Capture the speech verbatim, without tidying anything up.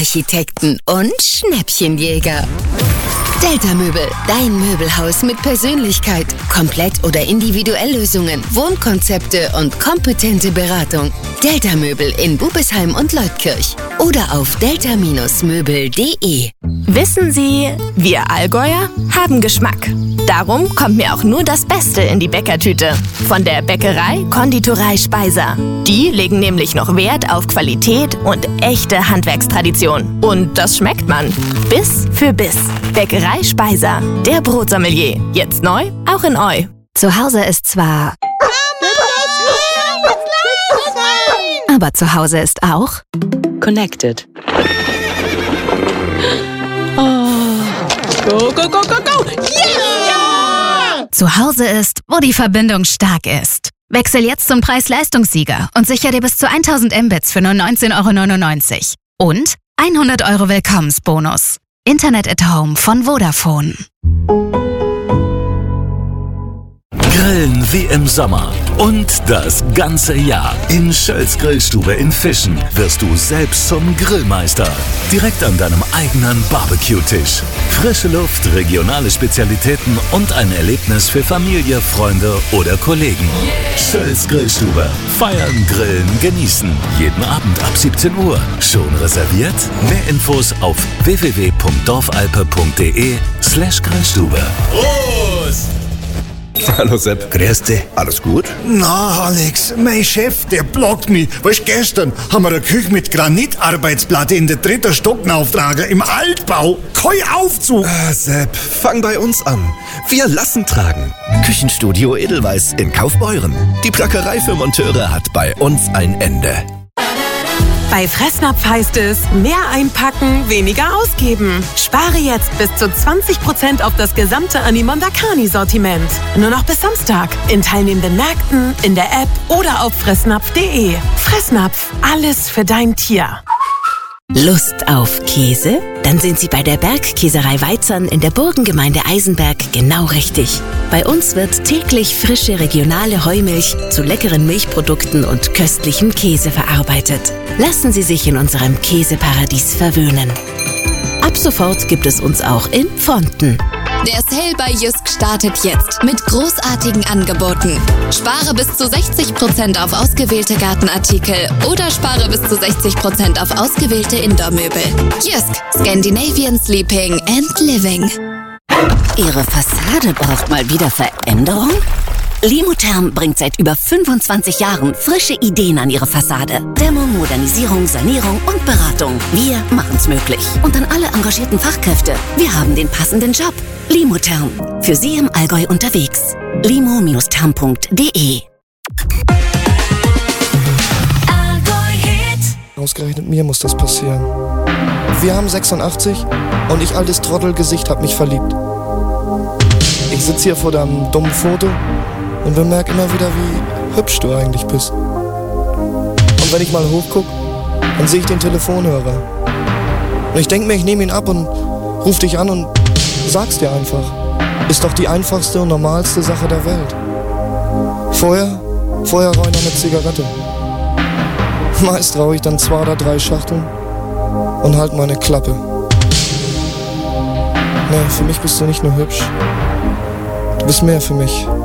Innenarchitekten und Schnäppchenjäger. Delta Möbel, dein Möbelhaus mit Persönlichkeit, Komplett- oder Individuelllösungen, Wohnkonzepte und kompetente Beratung. Delta Möbel in Bubesheim und Leutkirch oder auf delta Möbel punkt de. Wissen Sie, wir Allgäuer haben Geschmack. Darum kommt mir auch nur das Beste in die Bäckertüte. Von der Bäckerei Konditorei Speiser. Die legen nämlich noch Wert auf Qualität und echte Handwerkstradition. Und das schmeckt man. Biss für Biss. Bäckerei Speiser. Der Brotsommelier. Jetzt neu, auch in Eu. Zu Hause ist zwar... Aber zu Hause ist auch... Connected. Oh. Go, go, go, go, go! Yeah! Zu Hause ist, wo die Verbindung stark ist. Wechsel jetzt zum Preis-Leistungssieger und sicher dir bis zu tausend Mbits für nur neunzehn Euro neunundneunzig. Und hundert Euro Willkommensbonus. Internet at Home von Vodafone. Grillen wie im Sommer und das ganze Jahr. In Schölls Grillstube in Fischen wirst du selbst zum Grillmeister. Direkt an deinem eigenen Barbecue-Tisch. Frische Luft, regionale Spezialitäten und ein Erlebnis für Familie, Freunde oder Kollegen. Schölls Grillstube. Feiern, grillen, genießen. Jeden Abend ab siebzehn Uhr. Schon reserviert? Mehr Infos auf w w w punkt dorfalpe punkt de slash Grillstube. Prost! Hallo Sepp. Grüß dich. Alles gut? Na, Alex, mein Chef, der blockt mich. Weißt, gestern haben wir eine Küche mit Granitarbeitsplatte in der dritten Stock auftragen, im Altbau. Kein Aufzug. Ah, Sepp, fang bei uns an. Wir lassen tragen. Küchenstudio Edelweiss in Kaufbeuren. Die Plackerei für Monteure hat bei uns ein Ende. Bei Fressnapf heißt es, mehr einpacken, weniger ausgeben. Spare jetzt bis zu zwanzig Prozent auf das gesamte Animondakani-Sortiment. Nur noch bis Samstag. In teilnehmenden Märkten, in der App oder auf fressnapf punkt de. Fressnapf, alles für dein Tier. Lust auf Käse? Dann sind Sie bei der Bergkäserei Weizern in der Burgengemeinde Eisenberg genau richtig. Bei uns wird täglich frische regionale Heumilch zu leckeren Milchprodukten und köstlichem Käse verarbeitet. Lassen Sie sich in unserem Käseparadies verwöhnen. Ab sofort gibt es uns auch in Pfonten. Der Sale bei Jysk startet jetzt mit großartigen Angeboten. Spare bis zu sechzig Prozent auf ausgewählte Gartenartikel oder spare bis zu sechzig Prozent auf ausgewählte Indoor-Möbel. Jysk, Scandinavian Sleeping and Living. Ihre Fassade braucht mal wieder Veränderung? Limotherm bringt seit über fünfundzwanzig Jahren frische Ideen an Ihre Fassade. Dämmung, Modernisierung, Sanierung und Beratung. Wir machen's möglich. Und an alle engagierten Fachkräfte. Wir haben den passenden Job. Limotherm. Für Sie im Allgäu unterwegs. limo Bindestrich therm punkt de. Ausgerechnet mir muss das passieren. Wir haben sechsundachtzig und ich, altes Trottelgesicht, hab mich verliebt. Ich sitze hier vor deinem dummen Foto und bemerke immer wieder, wie hübsch du eigentlich bist. Und wenn ich mal hochguck, dann sehe ich den Telefonhörer. Und ich denke mir, ich nehme ihn ab und ruf dich an und sag's dir einfach. Ist doch die einfachste und normalste Sache der Welt. Vorher, vorher rauche ich noch eine Zigarette. Meist rauche ich dann zwei oder drei Schachteln und halt meine Klappe. Nee, für mich bist du nicht nur hübsch. Du bist mehr für mich.